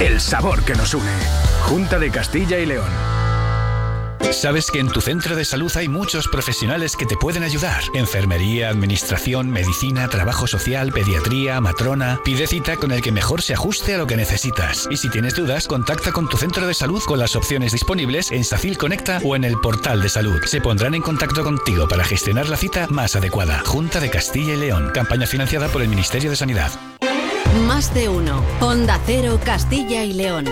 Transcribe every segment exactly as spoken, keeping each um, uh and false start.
el sabor que nos une. Junta de Castilla y León. ¿Sabes que en tu centro de salud hay muchos profesionales que te pueden ayudar? Enfermería, administración, medicina, trabajo social, pediatría, matrona. Pide cita con el que mejor se ajuste a lo que necesitas. Y si tienes dudas, contacta con tu centro de salud con las opciones disponibles en Sacil Conecta o en el portal de salud. Se pondrán en contacto contigo para gestionar la cita más adecuada. Junta de Castilla y León. Campaña financiada por el Ministerio de Sanidad. Más de uno. Onda Cero, Castilla y León.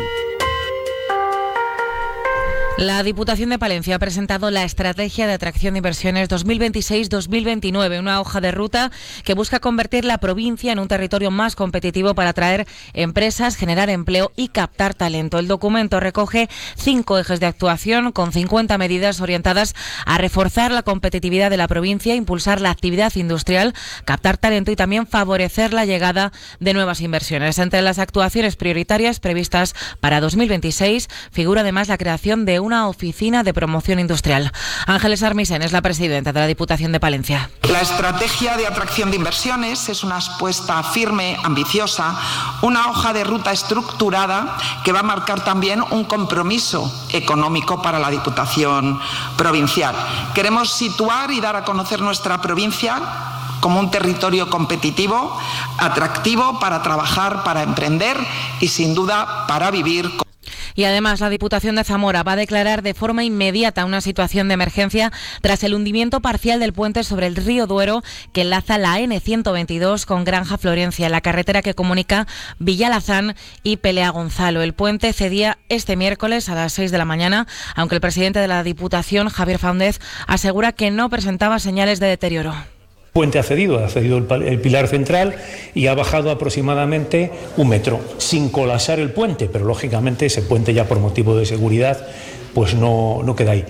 La Diputación de Palencia ha presentado la Estrategia de Atracción de Inversiones dos mil veintiséis dos mil veintinueve, una hoja de ruta que busca convertir la provincia en un territorio más competitivo para atraer empresas, generar empleo y captar talento. El documento recoge cinco ejes de actuación con cincuenta medidas orientadas a reforzar la competitividad de la provincia, impulsar la actividad industrial, captar talento y también favorecer la llegada de nuevas inversiones. Entre las actuaciones prioritarias previstas para dos mil veintiséis figura además la creación de un una oficina de promoción industrial. Ángeles Armisen es la presidenta de la Diputación de Palencia. La estrategia de atracción de inversiones es una apuesta firme, ambiciosa, una hoja de ruta estructurada que va a marcar también un compromiso económico para la Diputación provincial. Queremos situar y dar a conocer nuestra provincia como un territorio competitivo, atractivo para trabajar, para emprender y sin duda para vivir. Y además la Diputación de Zamora va a declarar de forma inmediata una situación de emergencia tras el hundimiento parcial del puente sobre el río Duero que enlaza la ene ciento veintidós con Granja Florencia, la carretera que comunica Villalazán y Pelea Gonzalo. El puente cedía este miércoles a las seis de la mañana, aunque el presidente de la Diputación, Javier Faúndez, asegura que no presentaba señales de deterioro. El puente ha cedido, ha cedido el, el pilar central y ha bajado aproximadamente un metro, sin colapsar el puente, pero lógicamente ese puente ya por motivo de seguridad pues no, no queda ahí.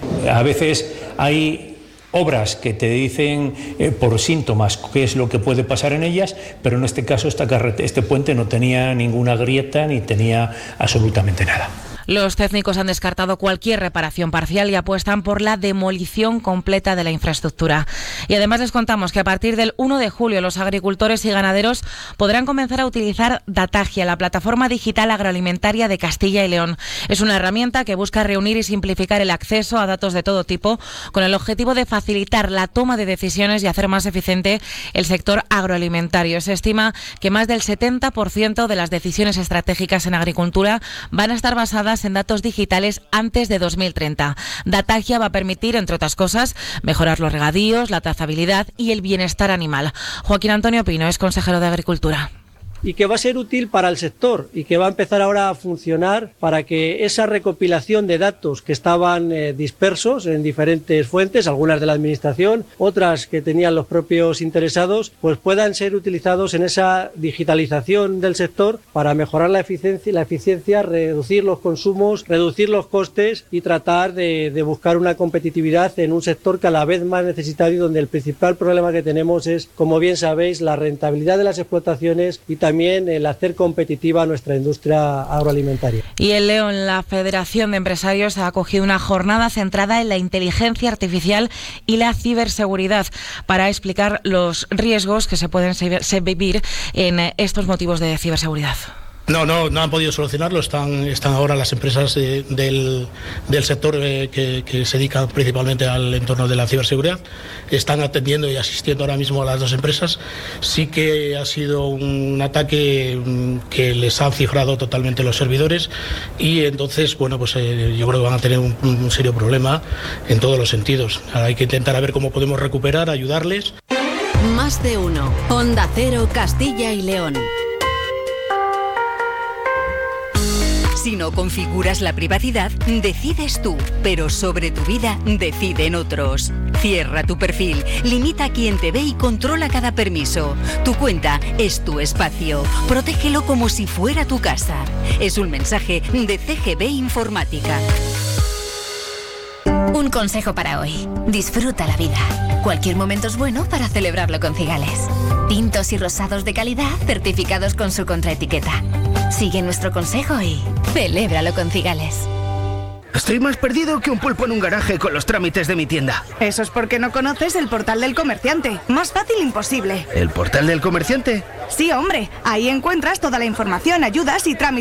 A veces hay obras que te dicen eh, por síntomas qué es lo que puede pasar en ellas, pero en este caso esta carrete, este puente no tenía ninguna grieta ni tenía absolutamente nada. Los técnicos han descartado cualquier reparación parcial y apuestan por la demolición completa de la infraestructura. Y además les contamos que a partir del uno de julio los agricultores y ganaderos podrán comenzar a utilizar Datagia, la plataforma digital agroalimentaria de Castilla y León. Es una herramienta que busca reunir y simplificar el acceso a datos de todo tipo con el objetivo de facilitar la toma de decisiones y hacer más eficiente el sector agroalimentario. Se estima que más del setenta por ciento de las decisiones estratégicas en agricultura van a estar basadas en datos digitales antes de dos mil treinta. Datagia va a permitir, entre otras cosas, mejorar los regadíos, la trazabilidad y el bienestar animal. Joaquín Antonio Pino es consejero de Agricultura. Y que va a ser útil para el sector y que va a empezar ahora a funcionar para que esa recopilación de datos que estaban eh, dispersos en diferentes fuentes, algunas de la administración, otras que tenían los propios interesados, pues puedan ser utilizados en esa digitalización del sector para mejorar la eficiencia, la eficiencia, reducir los consumos, reducir los costes y tratar de, de buscar una competitividad en un sector cada vez más necesitado y donde el principal problema que tenemos es, como bien sabéis, la rentabilidad de las explotaciones y también también el hacer competitiva nuestra industria agroalimentaria. Y en León, la Federación de Empresarios ha acogido una jornada centrada en la inteligencia artificial y la ciberseguridad para explicar los riesgos que se pueden vivir en estos motivos de ciberseguridad. No, no, no han podido solucionarlo. Están, están ahora las empresas eh, del, del sector eh, que, que se dedican principalmente al entorno de la ciberseguridad. Están atendiendo y asistiendo ahora mismo a las dos empresas. Sí que ha sido un ataque que les han cifrado totalmente los servidores y entonces, bueno, pues eh, yo creo que van a tener un, un serio problema en todos los sentidos. Ahora hay que intentar a ver cómo podemos recuperar, ayudarles. Más de uno. Onda Cero, Castilla y León. Si no configuras la privacidad, decides tú, pero sobre tu vida deciden otros. Cierra tu perfil, limita a quien te ve y controla cada permiso. Tu cuenta es tu espacio. Protégelo como si fuera tu casa. Es un mensaje de C G B Informática. Un consejo para hoy. Disfruta la vida. Cualquier momento es bueno para celebrarlo con Cigales. Tintos y rosados de calidad certificados con su contraetiqueta. Sigue nuestro consejo y celébralo con Cigales. Estoy más perdido que un pulpo en un garaje con los trámites de mi tienda. Eso es porque no conoces el Portal del Comerciante. Más fácil imposible. ¿El Portal del Comerciante? Sí, hombre. Ahí encuentras toda la información, ayudas y trámites